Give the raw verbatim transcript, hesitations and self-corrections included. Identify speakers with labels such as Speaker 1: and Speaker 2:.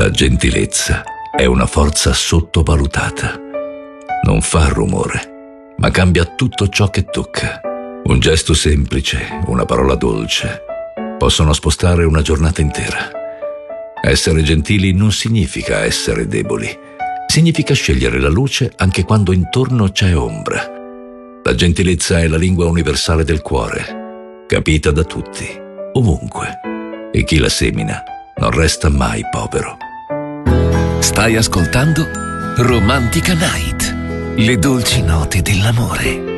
Speaker 1: La gentilezza è una forza sottovalutata. Non fa rumore, ma cambia tutto ciò che tocca. Un gesto semplice, una parola dolce, possono spostare una giornata intera. Essere gentili non significa essere deboli. Significa scegliere la luce anche quando intorno c'è ombra. La gentilezza è la lingua universale del cuore, capita da tutti, ovunque. E chi la semina non resta mai povero.
Speaker 2: Stai ascoltando Romantica Night, le dolci note dell'amore.